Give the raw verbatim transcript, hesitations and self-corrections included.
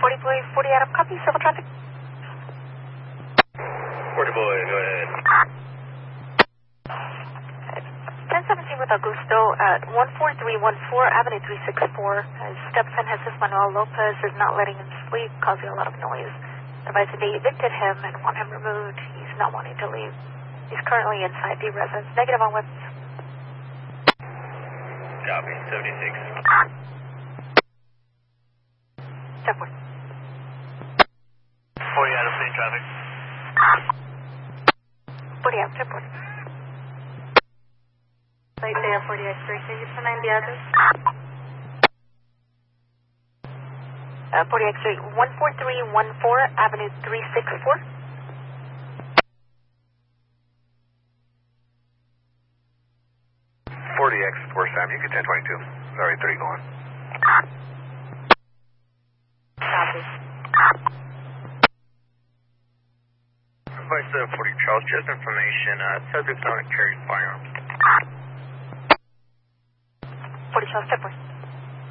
forty boy, forty Adam, copy, civil traffic. forty boy, go ahead. ten seventeen with Augusto at one four three one four Avenue three sixty-four. His stepson, Jesus Manuel Lopez, is not letting him sleep, causing a lot of noise. Advised that they evicted him and want him removed. He's not wanting to leave. He's currently inside the residence. Negative on weapons. Copy, seventy-six. Step one. forty out of same traffic. forty out, step one. Late there, forty X three. Can you find the address? Uh, forty X three, one four three one four Avenue three sixty-four. forty X four Sam, you get ten twenty-two. Sorry, three going. Copy. Advice uh, forty Charles, just information. Uh, subject's not carrying firearms. forty Charles, step one.